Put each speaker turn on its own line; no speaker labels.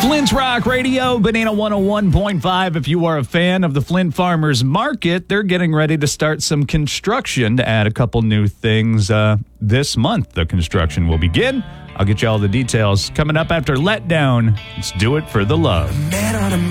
Flint Rock Radio, Banana 101.5. If you are a fan of the Flint Farmers Market, they're getting ready to start some construction to add a couple new things this month. The construction will begin. I'll get you all the details coming up after Letdown. Let's do it for the love.